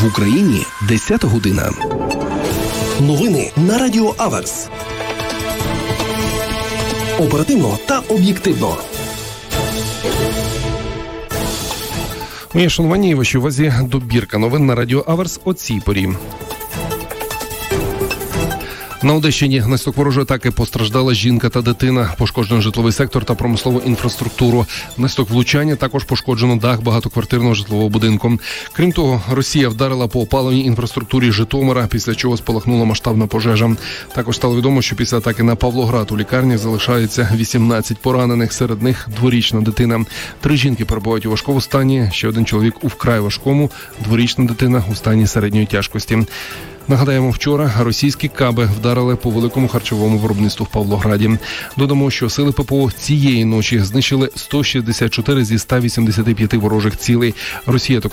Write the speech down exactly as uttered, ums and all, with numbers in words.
В Україні десята година. Новини на Радіо Аверс. Оперативно та об'єктивно. Моє шанування і вашій увазі добірка новин на Радіо Аверс о цій порі. На Одещині внаслідок ворожої атаки постраждала жінка та дитина. Пошкоджено житловий сектор та промислову інфраструктуру. Внаслідок влучання також пошкоджено дах багатоквартирного житлового будинку. Крім того, Росія вдарила по опаленій інфраструктурі Житомира, після чого спалахнула масштабна пожежа. Також стало відомо, що після атаки на Павлоград у лікарні залишається вісімнадцять поранених, серед них дворічна дитина. Три жінки перебувають у важкому стані, ще один чоловік у вкрай важкому, дворічна дитина у стані середньої тяжкості. Нагадаємо, вчора російські каби вдарили по великому харчовому виробництву в Павлограді. Додамо, що сили ППО цієї ночі знищили сто шістдесят чотири зі ста вісімдесяти п'яти ворожих цілей. Росія також